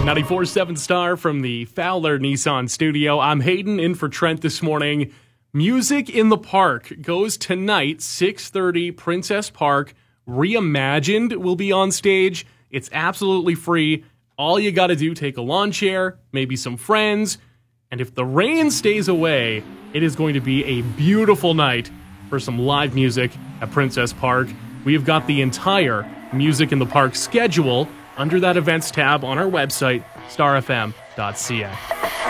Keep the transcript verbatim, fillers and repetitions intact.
ninety-four point seven Star from the Fowler Nissan studio. I'm Hayden, in for Trent this morning. Music in the Park goes tonight, six thirty, Princess Park. Reimagined will be on stage. It's absolutely free. All you got to do, take a lawn chair, maybe some friends, and if the rain stays away, it is going to be a beautiful night for some live music at Princess Park. We've got the entire Music in the Park schedule under that events tab on our website, star f m dot c a.